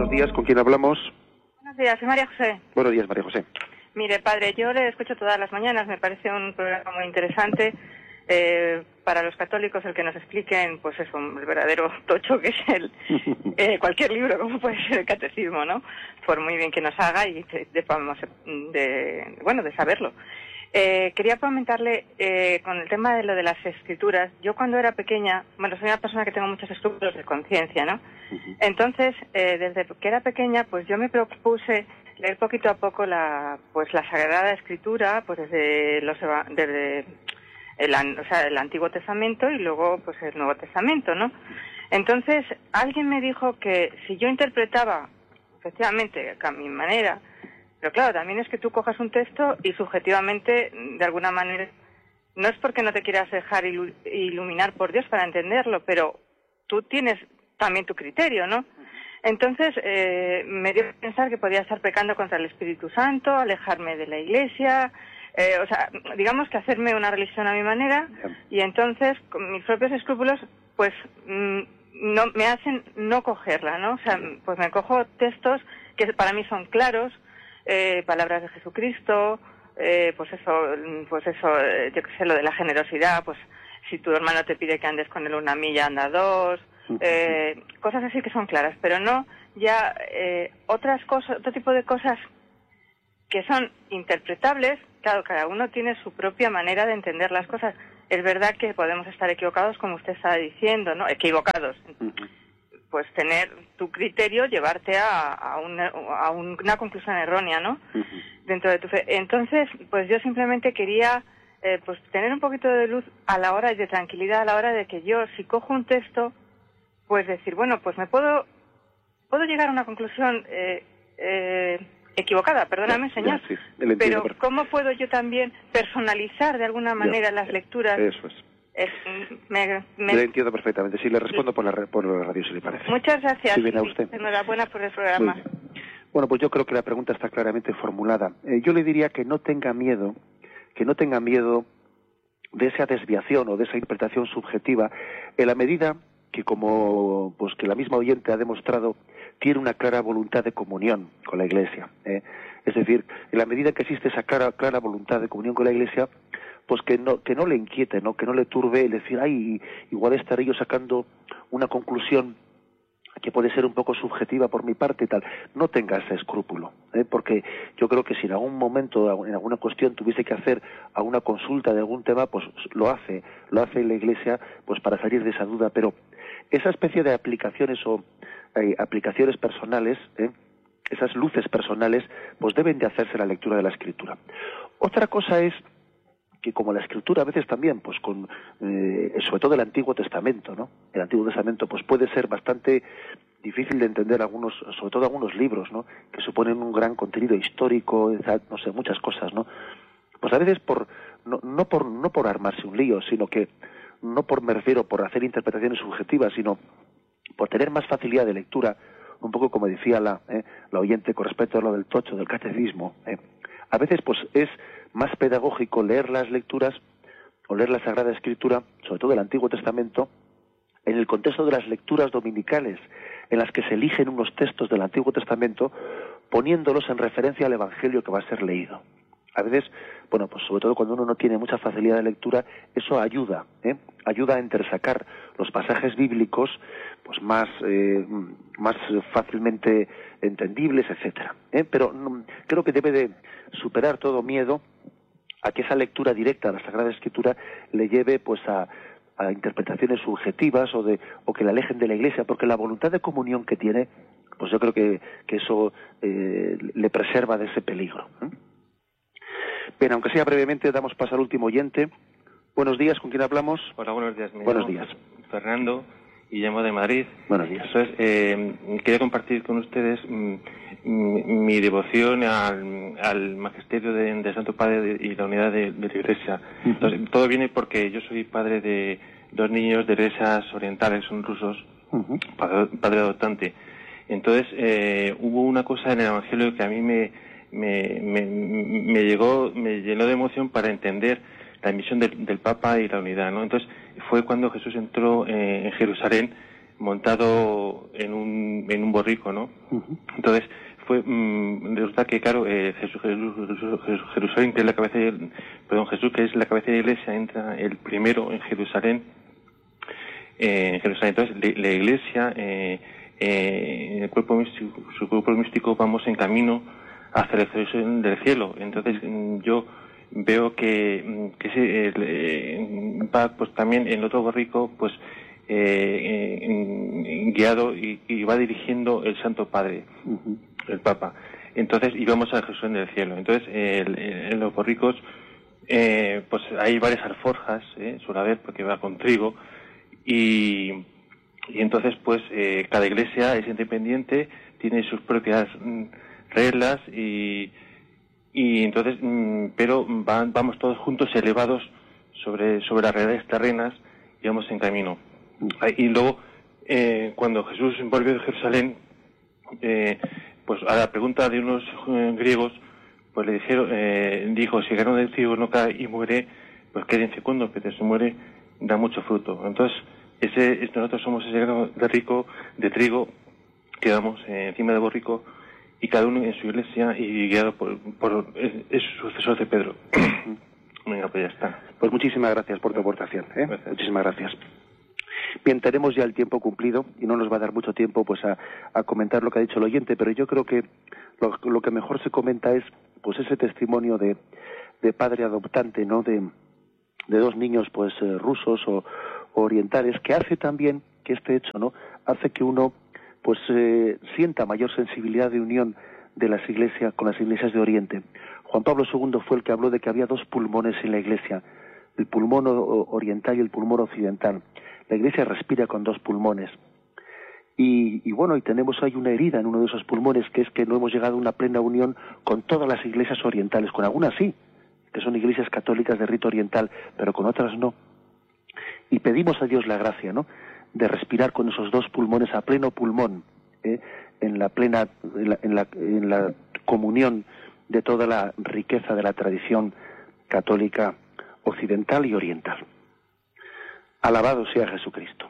Buenos días, ¿con quién hablamos? Buenos días, soy María José. Buenos días, María José. Mire, padre, yo le escucho todas las mañanas, me parece un programa muy interesante para los católicos el que nos expliquen, pues eso, el verdadero tocho que es cualquier libro, como puede ser el catecismo, ¿no? Por muy bien que nos haga y de saberlo. Quería comentarle con el tema de lo de las escrituras. Yo cuando era pequeña, bueno, soy una persona que tengo muchos escrúpulos de conciencia, ¿no? Entonces, desde que era pequeña, pues yo me propuse leer poquito a poco la Sagrada Escritura, pues desde el Antiguo Testamento y luego pues el Nuevo Testamento, ¿no? Entonces, alguien me dijo que si yo interpretaba, efectivamente, a mi manera, pero claro, también es que tú cojas un texto y subjetivamente, de alguna manera, no es porque no te quieras dejar iluminar por Dios para entenderlo, pero tú tienes también tu criterio, ¿no? Entonces, me dio a pensar que podía estar pecando contra el Espíritu Santo, alejarme de la Iglesia, digamos que hacerme una religión a mi manera, y entonces, con mis propios escrúpulos, pues, no me hacen no cogerla, ¿no? O sea, pues me cojo textos que para mí son claros, palabras de Jesucristo, yo qué sé, lo de la generosidad, pues si tu hermano te pide que andes con él 1 milla, anda 2, cosas así que son claras, pero no ya otras cosas, otro tipo de cosas que son interpretables. Claro, cada uno tiene su propia manera de entender las cosas. Es verdad que podemos estar equivocados, como usted estaba diciendo, ¿no? Equivocados. Pues tener tu criterio, llevarte a una conclusión errónea, ¿no? Dentro de tu fe. Entonces, pues yo simplemente quería pues tener un poquito de luz a la hora y de tranquilidad a la hora de que yo, si cojo un texto, pues decir, bueno, pues me puedo llegar a una conclusión equivocada, perdóname, señor, sí, pero ¿cómo puedo yo también personalizar de alguna manera las lecturas? Eso es. Le entiendo perfectamente. Sí, le respondo por la radio, si le parece. Muchas gracias. Sí, viene a usted. Enhorabuena por el programa. Bueno, pues yo creo que la pregunta está claramente formulada. Yo le diría que no tenga miedo de esa desviación o de esa interpretación subjetiva, en la medida que, como pues que la misma oyente ha demostrado, tiene una clara voluntad de comunión con la Iglesia. Es decir, en la medida que existe esa clara voluntad de comunión con la Iglesia, pues que no le inquiete, ¿no? Que no le turbe el decir, igual estaré yo sacando una conclusión que puede ser un poco subjetiva por mi parte y tal. No tenga ese escrúpulo, porque yo creo que si en algún momento, en alguna cuestión tuviese que hacer alguna consulta de algún tema, pues lo hace la Iglesia, pues para salir de esa duda. Pero esa especie de aplicaciones o aplicaciones personales, esas luces personales, pues deben de hacerse la lectura de la Escritura. Otra cosa es que, como la Escritura a veces también, pues sobre todo el Antiguo Testamento, ¿no? El Antiguo Testamento pues puede ser bastante difícil de entender sobre todo algunos libros, ¿no? Que suponen un gran contenido histórico, no sé, muchas cosas, ¿no? Pues a veces no por armarse un lío, sino que no me refiero por hacer interpretaciones subjetivas, sino por tener más facilidad de lectura, un poco como decía la oyente con respecto a lo del tocho del catecismo. A veces pues es más pedagógico leer las lecturas o leer la Sagrada Escritura, sobre todo el Antiguo Testamento, en el contexto de las lecturas dominicales, en las que se eligen unos textos del Antiguo Testamento, poniéndolos en referencia al Evangelio que va a ser leído. A veces, bueno, pues sobre todo cuando uno no tiene mucha facilidad de lectura, eso ayuda a entresacar los pasajes bíblicos pues más fácilmente entendibles, etcétera. Pero creo que debe de superar todo miedo a que esa lectura directa de la Sagrada Escritura le lleve pues a interpretaciones subjetivas o que la alejen de la Iglesia, porque la voluntad de comunión que tiene, pues yo creo que eso le preserva de ese peligro. Bien, aunque sea brevemente, damos paso al último oyente. Buenos días, ¿con quién hablamos? Hola, buenos días. Buenos días. Fernando, y llamo de Madrid. Buenos días. Entonces, quería compartir con ustedes mi devoción al magisterio de Santo Padre y la unidad de la Iglesia. Entonces, todo viene porque yo soy padre de 2 niños de iglesias orientales, son rusos, padre adoptante. Entonces, hubo una cosa en el Evangelio que a mí me llenó de emoción para entender la misión del Papa y la unidad, ¿no? Entonces fue cuando Jesús entró en Jerusalén montado en en un borrico, ¿no? Entonces resulta que, claro, Jerusalén, que es la cabeza Jesús, que es la cabeza de la Iglesia, entra el primero en Jerusalén. Entonces la Iglesia, su cuerpo místico, vamos en camino hacia el Jerusalén del cielo. Entonces yo veo que va, pues también en el otro borrico, pues guiado y va dirigiendo el Santo Padre, el Papa. Entonces íbamos a Jerusalén del cielo. Entonces en los borricos pues hay varias alforjas, suele haber, porque va con trigo, y entonces pues cada iglesia es independiente, tiene sus propias reglas y entonces pero vamos todos juntos elevados sobre las realidades terrenas y vamos en camino. Y luego cuando Jesús volvió de Jerusalén, pues a la pregunta de unos griegos, pues le dijo, si el grano de trigo no cae y muere, pues queda infecundo, pero si muere da mucho fruto. Entonces nosotros somos ese grano de trigo que vamos encima del borrico, y cada uno en su iglesia y guiado por es sucesor de Pedro. Venga, pues ya está. Pues muchísimas gracias por tu aportación. Gracias. Muchísimas gracias. Bien, tenemos ya el tiempo cumplido y no nos va a dar mucho tiempo pues a comentar lo que ha dicho el oyente, pero yo creo que lo que mejor se comenta es pues ese testimonio de padre adoptante, ¿no? De dos niños pues rusos o orientales, que hace también que este hecho, ¿no? Hace que uno pues sienta mayor sensibilidad de unión de las iglesias con las iglesias de Oriente. Juan Pablo II fue el que habló de que había dos pulmones en la iglesia, el pulmón oriental y el pulmón occidental. La iglesia respira con dos pulmones. Y bueno, y tenemos ahí una herida en uno de esos pulmones, que es que no hemos llegado a una plena unión con todas las iglesias orientales, con algunas sí, que son iglesias católicas de rito oriental, pero con otras no. Y pedimos a Dios la gracia, ¿no?, de respirar con esos dos pulmones a pleno pulmón, en la comunión de toda la riqueza de la tradición católica occidental y oriental. Alabado sea Jesucristo.